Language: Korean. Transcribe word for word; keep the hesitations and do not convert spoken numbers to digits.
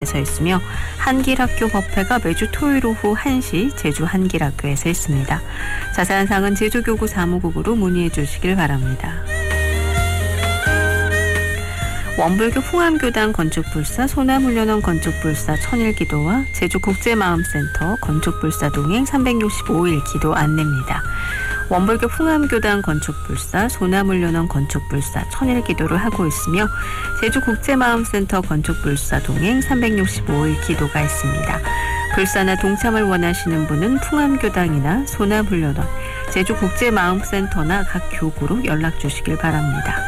있으며 한길학교 법회가 매주 토요일 오후 한 시 제주 한길학교에서 있습니다. 자세한 사항은 제주교구 사무국으로 문의해 주시길 바랍니다. 원불교 풍암교당 건축불사, 소남훈련원 건축불사 천일기도와 제주국제마음센터 건축불사 동행 삼백육십오 일 기도 안내입니다. 원불교 풍암교당 건축불사, 소남훈련원 건축불사 천일기도를 하고 있으며 제주국제마음센터 건축불사 동행 삼백육십오 일 기도가 있습니다. 불사나 동참을 원하시는 분은 풍암교당이나 소남훈련원, 제주국제마음센터나 각 교구로 연락 주시길 바랍니다.